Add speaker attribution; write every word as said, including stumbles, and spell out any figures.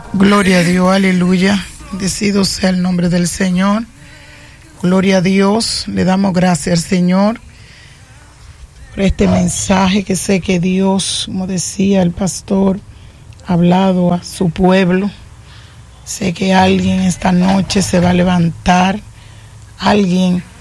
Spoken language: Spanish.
Speaker 1: Gloria a Dios, aleluya. Bendecido sea el nombre del Señor. Gloria a Dios. Le damos gracias al Señor por este mensaje que sé que Dios, como decía el pastor, ha hablado a su pueblo. Sé que alguien esta noche se va a levantar, alguien